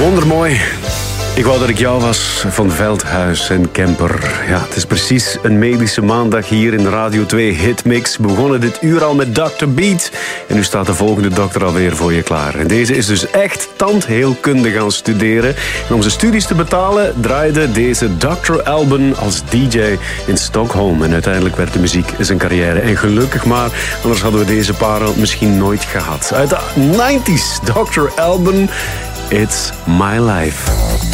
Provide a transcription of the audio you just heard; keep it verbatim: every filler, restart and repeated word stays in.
Wondermooi. Ik wou dat ik jou was van Veldhuis en Kemper. Ja, het is precies een medische maandag hier in Radio twee Hitmix. We begonnen dit uur al met dokter Beat. En nu staat de volgende dokter alweer voor je klaar. En deze is dus echt tandheelkunde gaan studeren. En om zijn studies te betalen draaide deze dokter Alban als D J in Stockholm. En uiteindelijk werd de muziek zijn carrière. En gelukkig maar, anders hadden we deze parel misschien nooit gehad. Uit de nineties, dokter Alban, It's My Life.